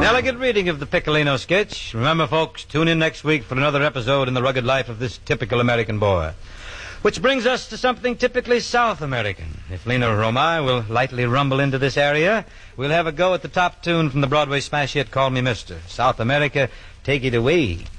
Elegant reading of the Piccolino sketch. Remember, folks, tune in next week for another episode in the rugged life of this typical American boy. Which brings us to something typically South American. If Lena Romay will lightly rumble into this area, we'll have a go at the top tune from the Broadway smash hit Call Me Mister. South America, take it away.